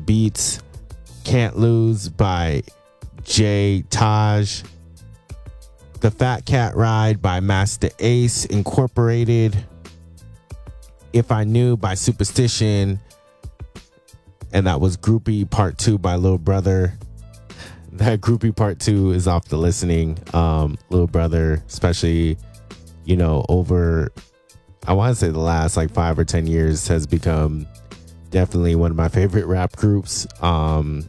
Beats, Can't Lose by J Taj, The Fat Cat Ride by Master Ace Incorporated, If I Knew by Superstition, and that was Groupie Part 2 by Lil Brother. That Groupie Part 2 is off the listening. Lil Brother, especially, over, I want to say the last like 5 or 10 years, has become definitely one of my favorite rap groups. Man,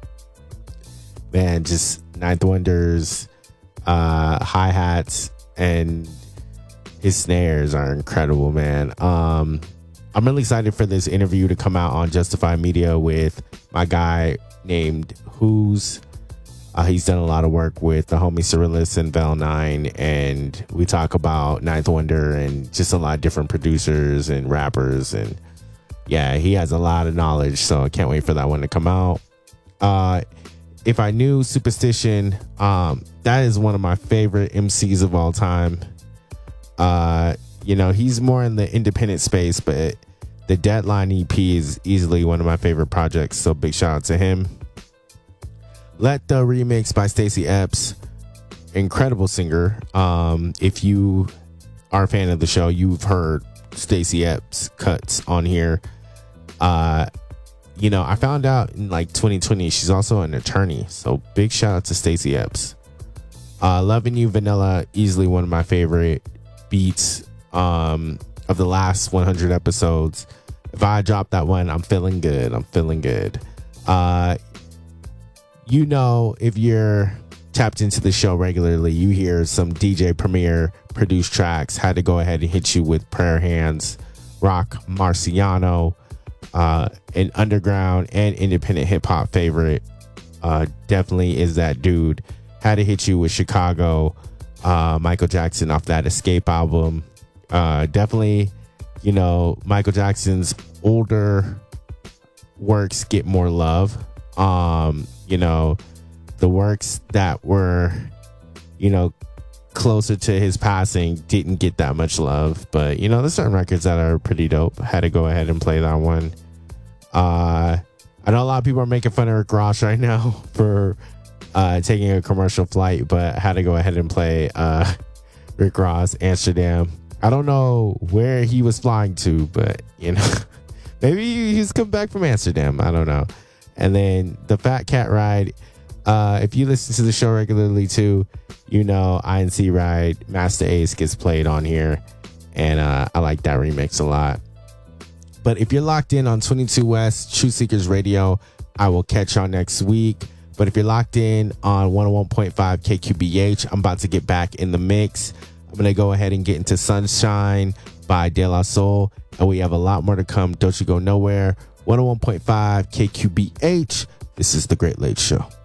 just Ninth Wonder's hi-hats and his snares are incredible, man. I'm really excited for this interview to come out on Justified Media with my guy named Who's. He's done a lot of work with the homie Cyrilus and Val9, and we talk about Ninth Wonder and just a lot of different producers and rappers, and yeah, he has a lot of knowledge, so I can't wait for that one to come out. If I Knew, Superstition, that is one of my favorite MCs of all time. He's more in the independent space, but the Deadline EP is easily one of my favorite projects, so big shout out to him. Let the Remix by Stacey Epps, incredible singer. If you are a fan of the show, you've heard Stacey Epps cuts on here. I found out in like 2020 she's also an attorney, so big shout out to Stacey Epps. Loving You Vanilla, easily one of my favorite beats of the last 100 episodes. If I drop that one, I'm feeling good. If you're tapped into the show regularly, you hear some DJ Premier produced tracks. Had to go ahead and hit you with Prayer Hands, Rock Marciano, an underground and independent hip hop favorite. Definitely is that dude. Had to hit you with Chicago, Michael Jackson off that Escape album. Definitely, Michael Jackson's older works get more love. The works that were, closer to his passing didn't get that much love. But, there's certain records that are pretty dope. Had to go ahead and play that one. I know a lot of people are making fun of Rick Ross right now for taking a commercial flight, but I had to go ahead and play Rick Ross, Amsterdam. I don't know where he was flying to, but, maybe he's come back from Amsterdam. I don't know. And then The Fat Cat Ride. If you listen to the show regularly too, INC Ride, Master Ace gets played on here. And I like that remix a lot. But if you're locked in on 22 West, True Seekers Radio, I will catch y'all next week. But if you're locked in on 101.5 KQBH, I'm about to get back in the mix. I'm going to go ahead and get into Sunshine by De La Soul. And we have a lot more to come. Don't you go nowhere. 101.5 KQBH. This is The Great Late Show.